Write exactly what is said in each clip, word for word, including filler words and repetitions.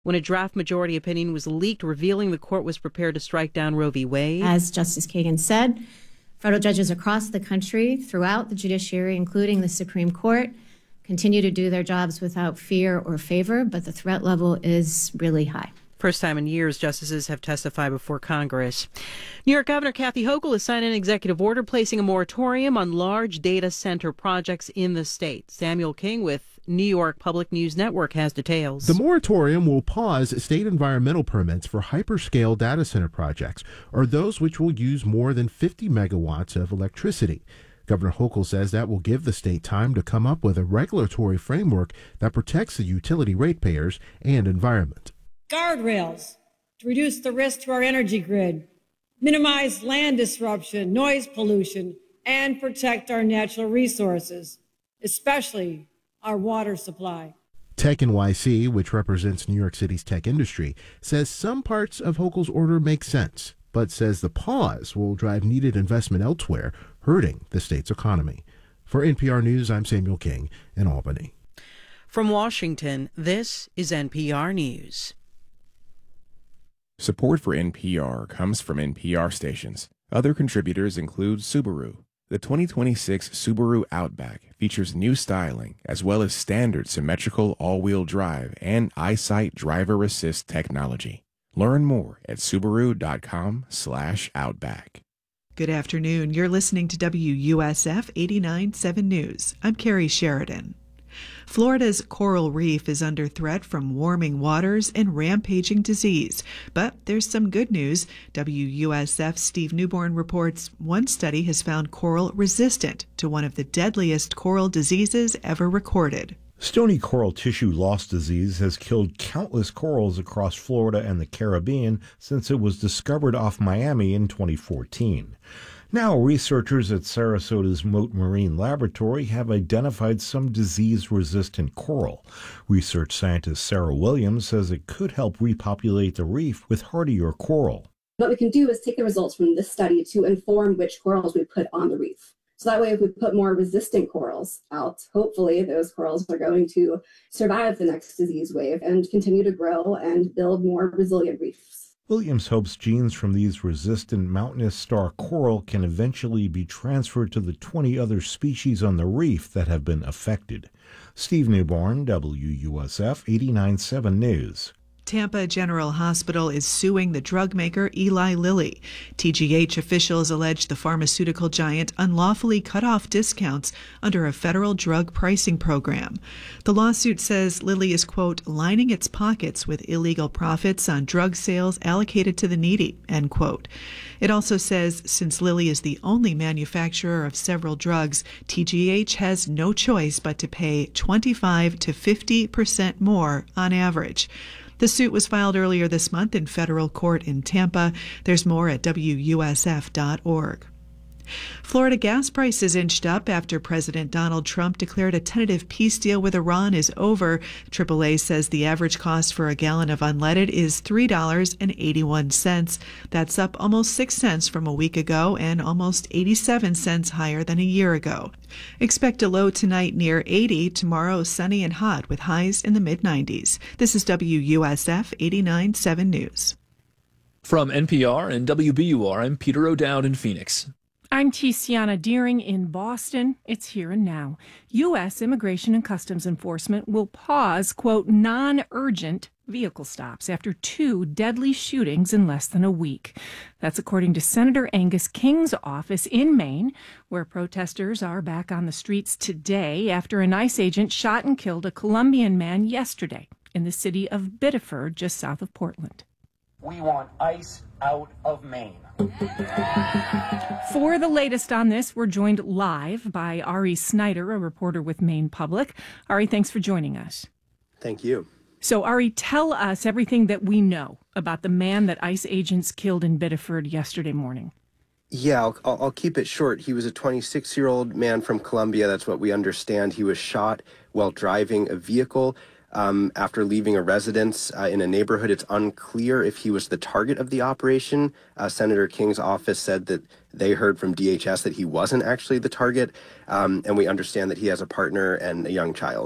when a draft majority opinion was leaked revealing the court was prepared to strike down Roe v. Wade. As Justice Kagan said, federal judges across the country, throughout the judiciary, including the Supreme Court, continue to do their jobs without fear or favor, but the threat level is really high. First time in years, justices have testified before Congress. New York Governor Kathy Hochul has signed an executive order placing a moratorium on large data center projects in the state. Samuel King with New York Public News Network has details. The moratorium will pause state environmental permits for hyperscale data center projects, or those which will use more than fifty megawatts of electricity. Governor Hochul says that will give the state time to come up with a regulatory framework that protects the utility ratepayers and environment. Guardrails to reduce the risk to our energy grid, minimize land disruption, noise pollution, and protect our natural resources, especially our water supply. Tech N Y C, which represents New York City's tech industry, says some parts of Hochul's order make sense, but says the pause will drive needed investment elsewhere, hurting the state's economy. For N P R News, I'm Samuel King in Albany. From Washington, this is N P R News. Support for N P R comes from N P R stations. Other contributors include Subaru. The twenty twenty-six Subaru Outback features new styling as well as standard symmetrical all-wheel drive and EyeSight driver assist technology. Learn more at Subaru.com slash Outback. Good afternoon. You're listening to W U S F eighty-nine point seven News. I'm Carrie Sheridan. Florida's coral reef is under threat from warming waters and rampaging disease. But there's some good news. W U S F's Steve Newborn reports one study has found coral resistant to one of the deadliest coral diseases ever recorded. Stony coral tissue loss disease has killed countless corals across Florida and the Caribbean since it was discovered off Miami in twenty fourteen. Now, researchers at Sarasota's Mote Marine Laboratory have identified some disease-resistant coral. Research scientist Sarah Williams says it could help repopulate the reef with hardier coral. What we can do is take the results from this study to inform which corals we put on the reef. So that way, if we put more resistant corals out, hopefully those corals are going to survive the next disease wave and continue to grow and build more resilient reefs. Williams hopes genes from these resistant mountainous star coral can eventually be transferred to the twenty other species on the reef that have been affected. Steve Newborn, W U S F eighty-nine point seven News. Tampa General Hospital is suing the drug maker Eli Lilly. T G H officials allege the pharmaceutical giant unlawfully cut off discounts under a federal drug pricing program. The lawsuit says Lilly is, quote, lining its pockets with illegal profits on drug sales allocated to the needy, end quote. It also says since Lilly is the only manufacturer of several drugs, T G H has no choice but to pay twenty-five to fifty percent more on average. The suit was filed earlier this month in federal court in Tampa. There's more at W U S F dot org. Florida gas prices inched up after President Donald Trump declared a tentative peace deal with Iran is over. triple A says the average cost for a gallon of unleaded is three dollars and eighty-one cents. That's up almost six cents from a week ago and almost eighty-seven cents higher than a year ago. Expect a low tonight near eighty. Tomorrow sunny and hot with highs in the mid nineties. This is W U S F eighty-nine point seven News. From N P R and W B U R, I'm Peter O'Dowd in Phoenix. I'm Tiziana Deering in Boston. It's here and now. U S Immigration and Customs Enforcement will pause, quote, non-urgent vehicle stops after two deadly shootings in less than a week. That's according to Senator Angus King's office in Maine, where protesters are back on the streets today after an ICE agent shot and killed a Colombian man yesterday in the city of Biddeford, just south of Portland. We want ICE out of Maine. For the latest on this, we're joined live by Ari Snyder, a reporter with Maine Public. Ari, thanks for joining us. Thank you. So, Ari, tell us everything that we know about the man that ICE agents killed in Biddeford yesterday morning. Yeah, I'll, I'll keep it short. He was a twenty-six-year-old man from Colombia. That's what we understand. He was shot while driving a vehicle. Um, after leaving a residence uh, in a neighborhood. It's unclear if he was the target of the operation. Uh, Senator King's office said that they heard from D H S that he wasn't actually the target, um, and we understand that he has a partner and a young child.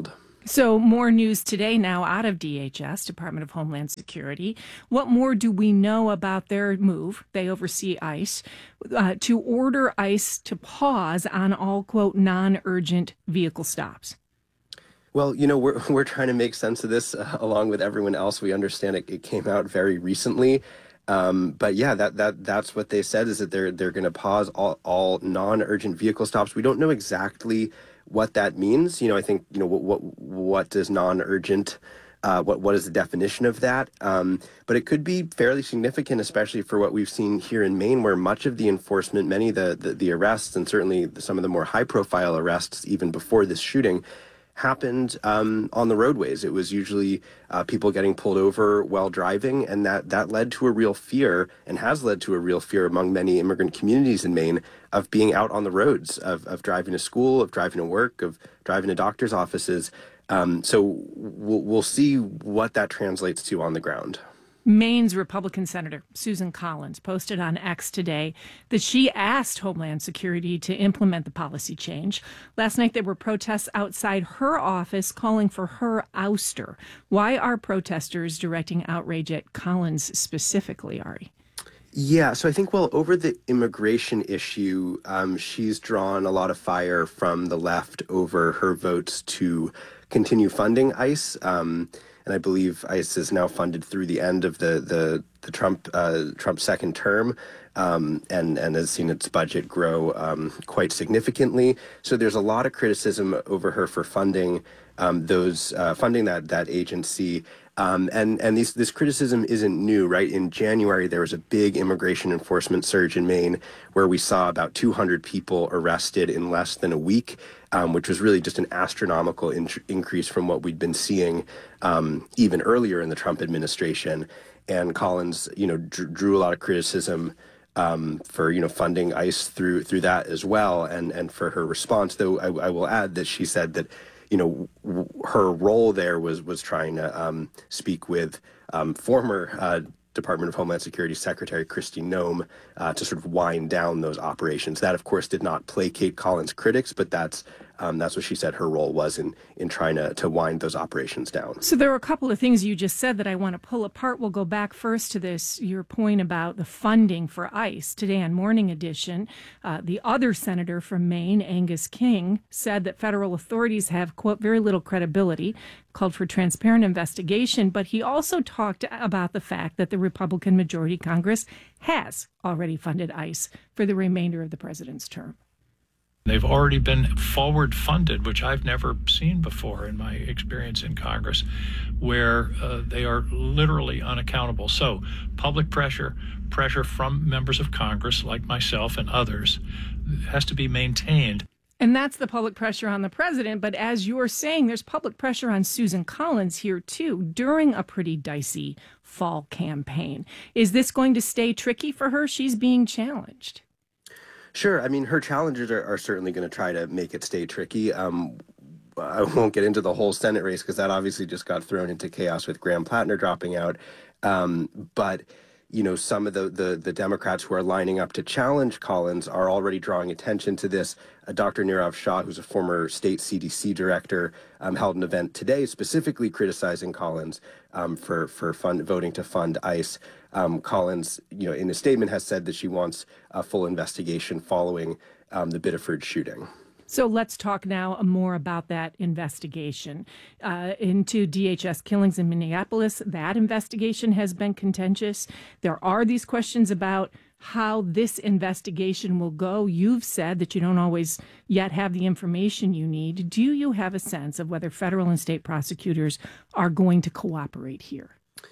So more news today now out of D H S, Department of Homeland Security. What more do we know about their move? They oversee ICE uh, to order ICE to pause on all, quote, non-urgent vehicle stops. Well, you know, we're we're trying to make sense of this uh, along with everyone else. We understand it, it came out very recently. Um, but yeah, that that that's what they said, is that they're they're going to pause all, all non-urgent vehicle stops. We don't know exactly what that means. You know, I think, you know, what what, what does non-urgent, uh, what what is the definition of that? Um, but it could be fairly significant, especially for what we've seen here in Maine, where much of the enforcement, many of the, the, the arrests, and certainly some of the more high-profile arrests, even before this shooting, happened um, on the roadways. It was usually uh, people getting pulled over while driving, and that, that led to a real fear, and has led to a real fear among many immigrant communities in Maine, of being out on the roads, of, of driving to school, of driving to work, of driving to doctor's offices. Um, so we'll, we'll see what that translates to on the ground. Maine's Republican Senator Susan Collins posted on X today that she asked Homeland Security to implement the policy change. Last night, there were protests outside her office calling for her ouster. Why are protesters directing outrage at Collins specifically, Ari? Yeah, so I think, well, over the immigration issue, um, she's drawn a lot of fire from the left over her votes to continue funding ICE. Um, And I believe ICE is now funded through the end of the the, the Trump uh, Trump second term, um, and and has seen its budget grow um, quite significantly. So there's a lot of criticism over her for funding um, those uh, funding that that agency. Um, and and these, this criticism isn't new, right? In January, there was a big immigration enforcement surge in Maine where we saw about two hundred people arrested in less than a week, um, which was really just an astronomical in- increase from what we'd been seeing um, even earlier in the Trump administration. And Collins, you know, drew, drew a lot of criticism um, for, you know, funding ICE through through that as well. And, and for her response, though, I, I will add that she said that, you know, w- her role there was was trying to um, speak with um, former uh, Department of Homeland Security Secretary Kristi Noem uh, to sort of wind down those operations. That, of course, did not placate Collins' critics, but that's um, that's what she said her role was in in trying to, to wind those operations down. So there were a couple of things you just said that I want to pull apart. We'll go back first to this, your point about the funding for ICE. Today on Morning Edition, uh, the other senator from Maine, Angus King, said that federal authorities have, quote, very little credibility, called for transparent investigation, but he also talked about the fact that the Republican majority Congress has already funded ICE for the remainder of the president's term. They've already been forward funded, which I've never seen before in my experience in Congress, where uh, they are literally unaccountable. So public pressure, pressure from members of Congress like myself and others has to be maintained. And that's the public pressure on the president. But as you're saying, there's public pressure on Susan Collins here, too, during a pretty dicey fall campaign. Is this going to stay tricky for her? She's being challenged. Sure. I mean, her challengers are, are certainly going to try to make it stay tricky. Um, I won't get into the whole Senate race because that obviously just got thrown into chaos with Graham Plattner dropping out. Um, but you know, some of the, the, the Democrats who are lining up to challenge Collins are already drawing attention to this. Uh, Doctor Nirav Shah, who's a former state C D C director, um, held an event today specifically criticizing Collins um, for, for fund, voting to fund ICE. Um, Collins, you know, in a statement has said that she wants a full investigation following um, the Biddeford shooting. So let's talk now more about that investigation uh, into D H S killings in Minneapolis. That investigation has been contentious. There are these questions about how this investigation will go. You've said that you don't always yet have the information you need. Do you have a sense of whether federal and state prosecutors are going to cooperate here?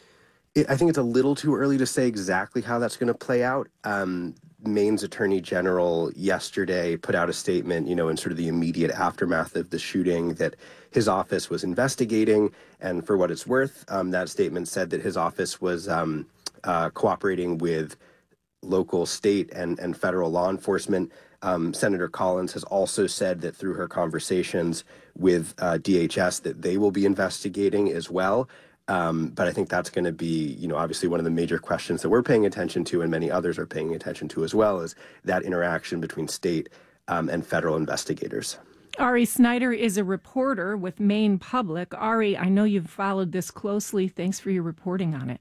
I think it's a little too early to say exactly how that's going to play out. Um, Maine's Attorney General yesterday put out a statement, you know, in sort of the immediate aftermath of the shooting that his office was investigating. And for what it's worth, um, that statement said that his office was um, uh, cooperating with local, state, and, and federal law enforcement. Um, Senator Collins has also said that through her conversations with uh, D H S that they will be investigating as well. Um, but I think that's going to be, you know, obviously one of the major questions that we're paying attention to and many others are paying attention to as well is that interaction between state um, and federal investigators. Ari Snyder is a reporter with Maine Public. Ari, I know you've followed this closely. Thanks for your reporting on it.